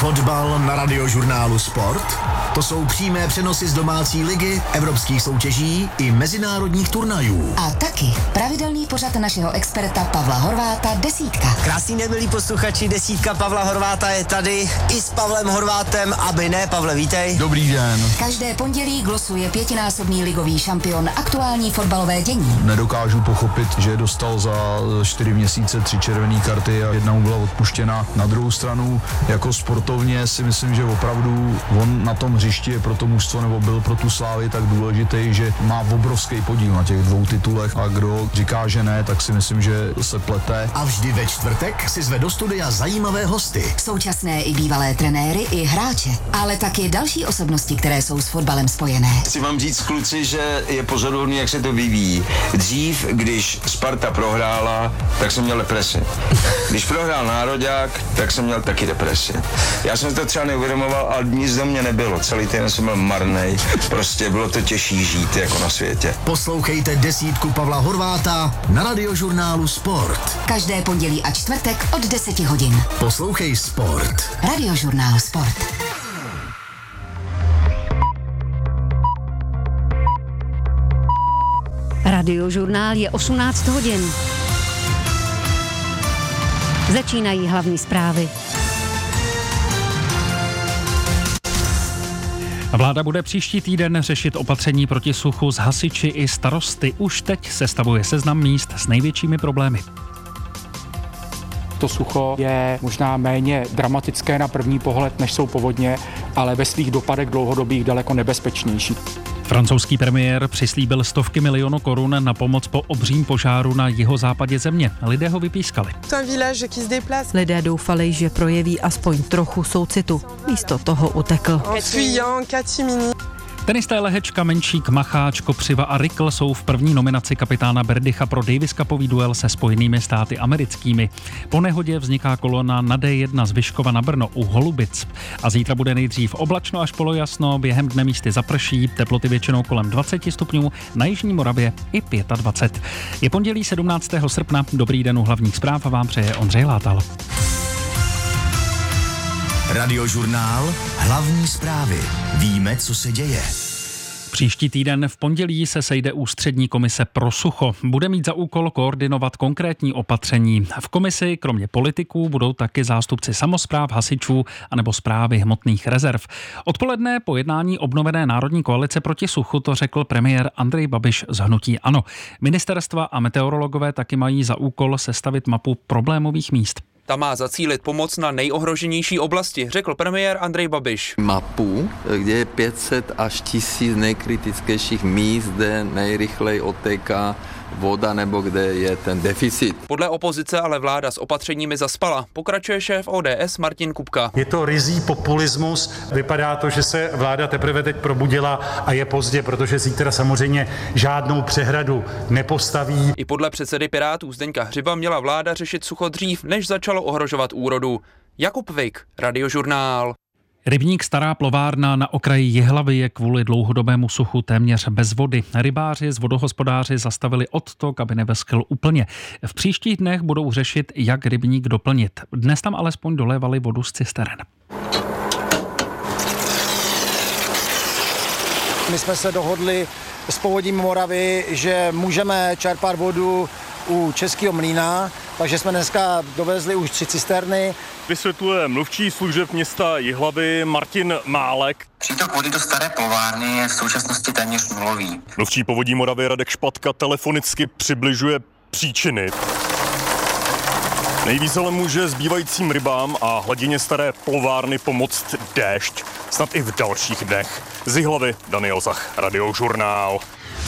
Fotbal na Radiožurnálu Sport. To jsou přímé přenosy z domácí ligy, evropských soutěží i mezinárodních turnajů. A taky pravidelný pořad našeho experta Pavla Horváta Desítka. Krásný den, milí posluchači, Desítka Pavla Horváta je tady i s Pavlem Horvátem, aby ne. Pavle, vítej. Dobrý den. Každé pondělí glosuje 5násobný ligový šampion aktuální fotbalové dění. Nedokážu pochopit, že dostal za 4 měsíce 3 červené karty a jedna mu byla odpuštěna. Na druhou stranu, jako sportovně si myslím, že opravdu on na tom hřišti je pro to mužstvo nebo byl pro tu Slávy tak důležitý, že má obrovský podíl na těch 2 titulech a kdo říká, že ne, tak si myslím, že se plete. A vždy ve čtvrtek si zve do studia zajímavé hosty. Současné i bývalé trenéry i hráče, ale taky další osobnosti, které jsou s fotbalem spojené. Chci vám říct, kluci, že je pozoruhodný, jak se to vyvíjí. Dřív, když Sparta prohrála, tak jsem měl depresi. Když prohrál Nároďák, tak jsem měl taky depresi. Já jsem to třeba neuvědomoval, ale nic do mě nebylo. Celý týden jsem byl marnej. Prostě bylo to těžší žít jako na světě. Poslouchejte Desítku Pavla Horváta na Radiožurnálu Sport. Každé pondělí a čtvrtek od 10 hodin. Poslouchej Sport. Radiožurnál Sport. Radiožurnál je 18 hodin. Začínají hlavní zprávy. Vláda bude příští týden řešit opatření proti suchu s hasiči i starosty. Už teď sestavuje seznam míst s největšími problémy. To sucho je možná méně dramatické na první pohled, než jsou povodně, ale ve svých dopadech dlouhodobých daleko nebezpečnější. Francouzský premiér přislíbil stovky milionů korun na pomoc po obřím požáru na jihozápadě země. Lidé ho vypískali. Lidé doufali, že projeví aspoň trochu soucitu. Místo toho utekl. Tenisté Lehečka, Menšík, Macháč, Kopřiva a Rikl jsou v první nominaci kapitána Berdycha pro Davis Cupový duel se Spojenými státy americkými. Po nehodě vzniká kolona na D1 z Vyškova na Brno u Holubic. A zítra bude nejdřív oblačno až polojasno, během dne místy zaprší, teploty většinou kolem 20 stupňů, na jižní Moravě i 25. Je pondělí 17. srpna, dobrý den u hlavních zpráv a vám přeje Ondřej Látal. Radiožurnál, hlavní zprávy. Víme, co se děje. Příští týden v pondělí se sejde ústřední komise pro sucho. Bude mít za úkol koordinovat konkrétní opatření. V komisi kromě politiků budou taky zástupci samospráv, hasičů anebo správy hmotných rezerv. Odpoledne po jednání obnovené Národní koalice proti suchu to řekl premiér Andrej Babiš z hnutí ANO. Ministerstva a meteorologové taky mají za úkol sestavit mapu problémových míst. Ta má zacílit pomoc na nejohroženější oblasti, řekl premiér Andrej Babiš. Mapu, kde je 500 až 1000 nejkritičtějších míst, kde nejrychleji odtéká voda nebo kde je ten deficit. Podle opozice ale vláda s opatřeními zaspala, pokračuje šéf ODS Martin Kupka. Je to ryzí populismus, vypadá to, že se vláda teprve teď probudila a je pozdě, protože zítra samozřejmě žádnou přehradu nepostaví. I podle předsedy Pirátů Zdeňka Hřiba měla vláda řešit sucho dřív, než začalo ohrožovat úrodu. Jakub Vik, Radiožurnál. Rybník Stará plovárna na okraji Jihlavy je kvůli dlouhodobému suchu téměř bez vody. Rybáři z vodohospodáři zastavili odtok, aby neveschl úplně. V příštích dnech budou řešit, jak rybník doplnit. Dnes tam alespoň dolévali vodu z cisteren. My jsme se dohodli s Povodím Moravy, že můžeme čerpat vodu u Českého mlýna, takže jsme dneska dovezli už 3 cisterny. Vysvětluje mluvčí služeb města Jihlavy Martin Málek. Přítok vody do Staré plovárny je v současnosti téměř nulový. Mluvčí Povodí Moravy Radek Špatka telefonicky přibližuje příčiny. Nejvíc ale může zbývajícím rybám a hladině Staré plovárny pomoct déšť, snad i v dalších dnech. Z Jihlavy Daniel Zach, Radiožurnál.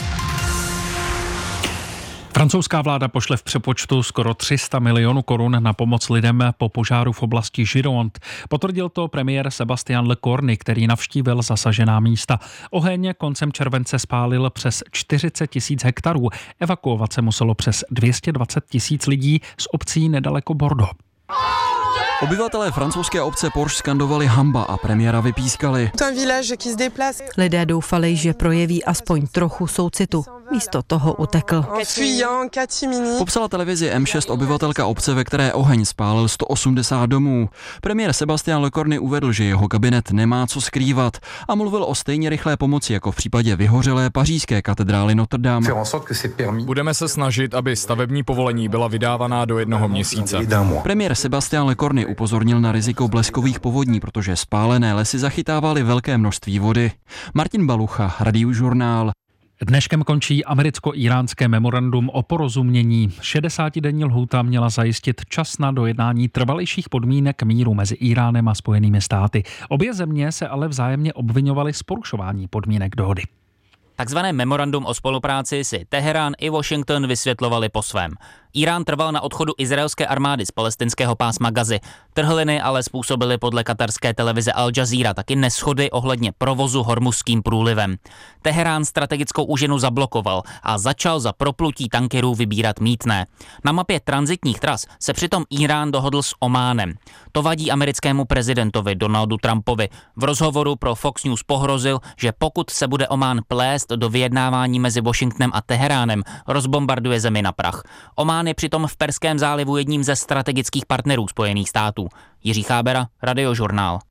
Francouzská vláda pošle v přepočtu skoro 300 milionů korun na pomoc lidem po požáru v oblasti Gironde. Potvrdil to premiér Sébastien Lecornu, který navštívil zasažená místa. Oheň koncem července spálil přes 40 000 hektarů. Evakuovat se muselo přes 220 000 lidí z obcí nedaleko Bordeaux. Obyvatelé francouzské obce Porš skandovali hamba a premiéra vypískali. Lidé doufali, že projeví aspoň trochu soucitu. místo toho utekl. Popsala televizi M6 obyvatelka obce, ve které oheň spálil 180 domů. Premiér Sebastian Lecornu uvedl, že jeho kabinet nemá co skrývat a mluvil o stejně rychlé pomoci jako v případě vyhořelé pařížské katedrály Notre Dame. Budeme se snažit, aby stavební povolení byla vydávaná do 1 měsíce. Premiér Sebastian Lecornu upozornil na riziko bleskových povodní, protože spálené lesy zachytávaly velké množství vody. Martin Balucha, Radiožurnál. Dneškem končí americko-iránské memorandum o porozumění. 60denní lhůta měla zajistit čas na dojednání trvalejších podmínek míru mezi Iránem a Spojenými státy. Obě země se ale vzájemně obviňovaly z porušování podmínek dohody. Takzvané memorandum o spolupráci si Teherán i Washington vysvětlovali po svém. Irán trval na odchodu izraelské armády z palestinského pásma Gazy. Trhliny ale způsobily podle katarské televize Al Jazeera taky neshody ohledně provozu Hormuzským průlivem. Teherán strategickou úžinu zablokoval a začal za proplutí tankerů vybírat mýtné. Na mapě tranzitních tras se přitom Irán dohodl s Ománem. To vadí americkému prezidentovi Donaldu Trumpovi. V rozhovoru pro Fox News pohrozil, že pokud se bude Omán plést do vyjednávání mezi Washingtonem a Teheránem, rozbombarduje zemi na prach. Omán je přitom v Perském zálivu jedním ze strategických partnerů Spojených států. Jiří Chábera, Radiožurnál.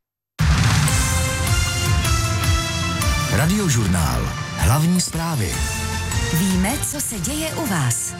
Radiožurnál. Hlavní zprávy. Víme, co se děje u vás.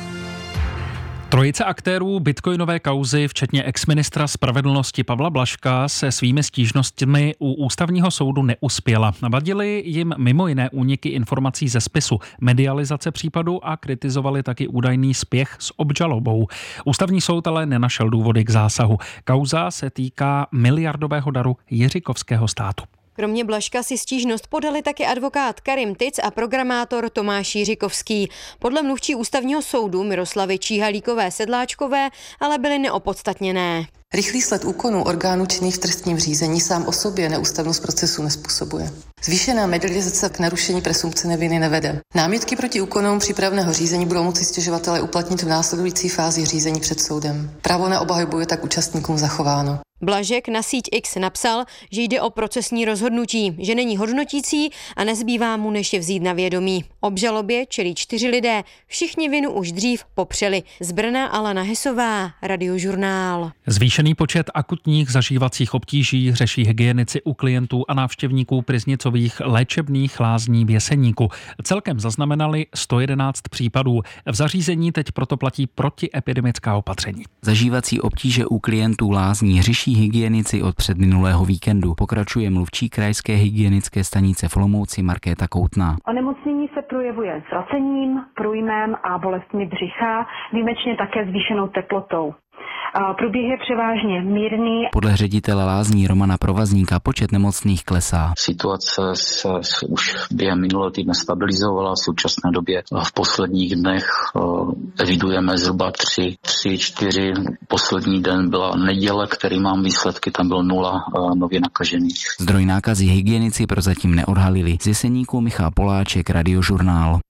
Trojice aktérů bitcoinové kauzy, včetně exministra spravedlnosti Pavla Blažka, se svými stížnostmi u ústavního soudu neuspěla. Vadily jim mimo jiné úniky informací ze spisu, medializace případu a kritizovali taky údajný spěch s obžalobou. Ústavní soud ale nenašel důvody k zásahu. Kauza se týká miliardového daru Jiřikovského státu. Kromě Blažka si stížnost podali taky advokát Karim Tic a programátor Tomáš Jiřikovský. Podle mluvčí ústavního soudu Miroslavy Číhalíkové-Sedláčkové ale byly neopodstatněné. Rychlý sled úkonů orgánů činných v trestním řízení sám o sobě neústavnost procesu nezpůsobuje. Zvýšená medializace k narušení presumpce neviny nevede. Námitky proti úkonům přípravného řízení budou moci stěžovatelé uplatnit v následující fázi řízení před soudem. Právo na obhajobu je tak účastníkům zachováno. Blažek na síť X napsal, že jde o procesní rozhodnutí, že není hodnotící a nezbývá mu než je vzít na vědomí. Obžalobě čelí 4 lidé, všichni vinu už dřív popřeli. Z Brna Alana Hesová, Radiožurnál. Zvýšený počet akutních zažívacích obtíží řeší hygienici u klientů a návštěvníků Pryznicových léčebných lázní v Jeseníku. Celkem zaznamenali 111 případů. V zařízení teď proto platí protiepidemická opatření. Zažívací obtíže u klientů lázní řeší hygienici od předminulého víkendu. Pokračuje mluvčí krajské hygienické stanice v Olomouci Markéta Koutná. Onemocnění se projevuje zracením, průjmem a bolestmi břicha, výjimečně také zvýšenou teplotou. Průběh je převážně mírný. Podle ředitele lázní Romana Provazníka počet nemocných klesá. Situace se už během minulého týdne stabilizovala. V současné době v posledních dnech evidujeme zhruba 3-4. Poslední den byla neděle, který mám výsledky, tam bylo 0 nově nakažených. Zdroj nákazy hygienici prozatím neodhalili. Z Jeseníku Michal Poláček, Radiožurnál.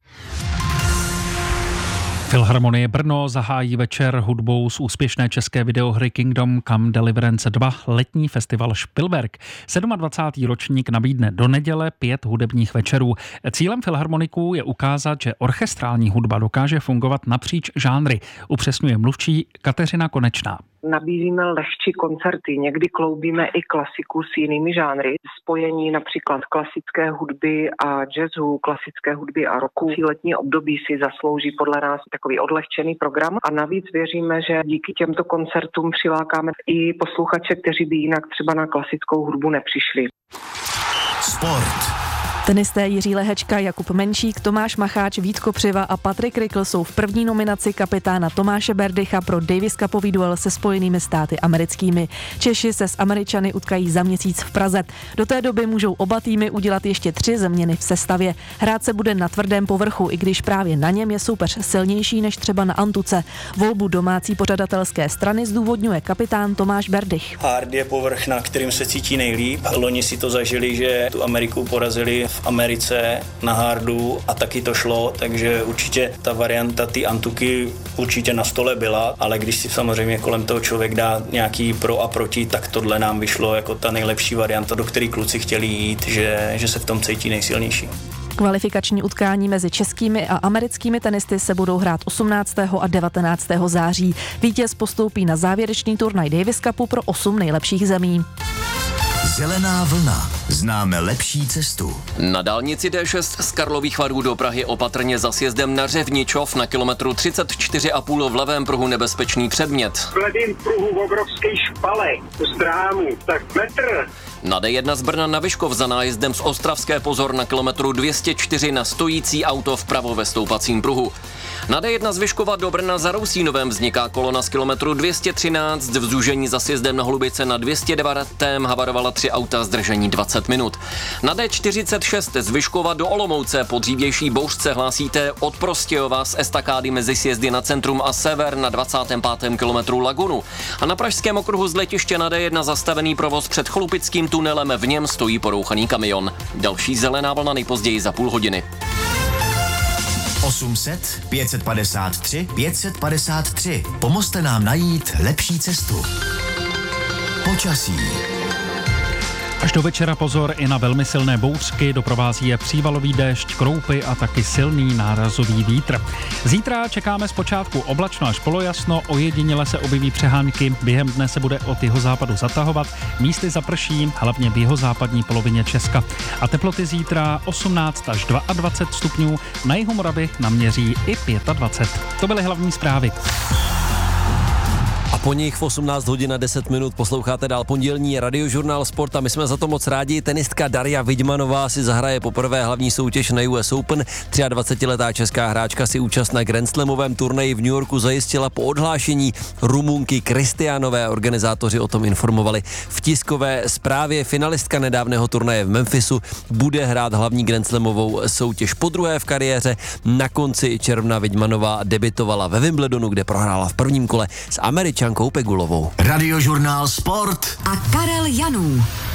Filharmonie Brno zahájí večer hudbou z úspěšné české videohry Kingdom Come Deliverance 2 letní festival Spielberg. 27. ročník nabídne do neděle 5 hudebních večerů. Cílem filharmoniků je ukázat, že orchestrální hudba dokáže fungovat napříč žánry, upřesňuje mluvčí Kateřina Konečná. Nabízíme lehčí koncerty, někdy kloubíme i klasiku s jinými žánry, spojení například klasické hudby a jazzu, klasické hudby a rocku. Letní období si zaslouží podle nás takový odlehčený program a navíc věříme, že díky těmto koncertům přilákáme i posluchače, kteří by jinak třeba na klasickou hudbu nepřišli. Sport. Tenisté Jiří Lehečka, Jakub Menšík, Tomáš Macháč, Vít Kopřiva a Patrik Rikl jsou v první nominaci kapitána Tomáše Berdycha pro Davis Cupový duel se Spojenými státy americkými. Češi se s Američany utkají za měsíc v Praze. Do té doby můžou oba týmy udělat ještě 3 změny v sestavě. Hrát se bude na tvrdém povrchu, i když právě na něm je soupeř silnější než třeba na antuce. Volbu domácí pořadatelské strany zdůvodňuje kapitán Tomáš Berdych. Hard je povrch, na kterým se cítí nejlíp. Loni si to zažili, že tu Ameriku porazili v Americe na hardu a taky to šlo, takže určitě ta varianta ty antuky určitě na stole byla, ale když si samozřejmě kolem toho člověk dá nějaký pro a proti, tak tohle nám vyšlo jako ta nejlepší varianta, do které kluci chtěli jít, že se v tom cítí nejsilnější. Kvalifikační utkání mezi českými a americkými tenisty se budou hrát 18. a 19. září. Vítěz postoupí na závěrečný turnaj Davis Cupu pro 8 nejlepších zemí. Zelená vlna. Známe lepší cestu. Na dálnici D6 z Karlových Varů do Prahy opatrně za sjezdem na Řevničov na kilometru 34,5 v levém pruhu nebezpečný předmět. V levém pruhu obrovský špalek z drámu, tak metr. Na D1 z Brna na Vyškov za nájezdem z Ostravské pozor na kilometru 204 na stojící auto vpravo ve stoupacím pruhu. Na D1 z Vyškova do Brna za Rousínovem vzniká kolona z kilometru 213, v zúžení za sjezdem na Hlubice na 209. havarovala 3 auta, zdržení 20 minut. Na D46 z Vyškova do Olomouce po dřívější bouřce hlásíte od Prostějova z estakády mezi sjezdy na Centrum a Sever na 25. kilometru Lagunu. A na pražském okruhu z letiště na D1 zastavený provoz před Chlupickým tunelem, v něm stojí porouchaný kamion. Další zelená vlna nejpozději za půl hodiny. 800 553 553. Pomozte nám najít lepší cestu. Počasí. Až do večera pozor i na velmi silné bouřky, doprovází je přívalový déšť, kroupy a taky silný nárazový vítr. Zítra čekáme zpočátku oblačno až polojasno, ojediněle se objeví přehánky, během dne se bude od jihozápadu zatahovat, místy zaprší, hlavně v jihozápadní polovině Česka. A teploty zítra 18 až 22 stupňů, na jihu Moravy naměří i 25. To byly hlavní zprávy. A po nich v 18 hodin a 10 minut posloucháte dál pondělní Radiožurnál Sport a my jsme za to moc rádi. Tenistka Daria Vidmanová si zahraje poprvé hlavní soutěž na US Open. 23letá česká hráčka si účast na Grand Slamovém turnaji v New Yorku zajistila po odhlášení Rumunky Kristiánové. Organizátoři o tom informovali v tiskové zprávě. Finalistka nedávného turnaje v Memphisu bude hrát hlavní Grand Slamovou soutěž podruhé v kariéře. Na konci června Vidmanová debitovala ve Wimbledonu, kde prohrála v prvním kole s Američankou Pegulovou. Radiožurnál Sport a Karel Janů.